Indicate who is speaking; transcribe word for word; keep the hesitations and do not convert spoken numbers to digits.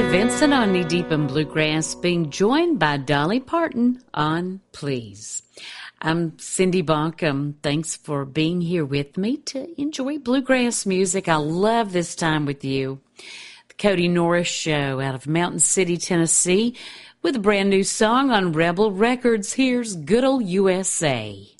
Speaker 1: Vincent on Knee Deep in Bluegrass, being joined by Dolly Parton on Please. I'm Cindy Bonkham. Thanks for being here with me to enjoy bluegrass music. I love this time with you. The Cody Norris Show out of Mountain City, Tennessee, with a brand new song on Rebel Records. Here's Good Old U S A.